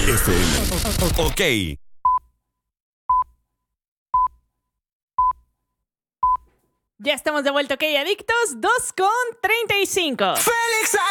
FM. Ok. Ya estamos de vuelta, ok, adictos, 2:35. Félix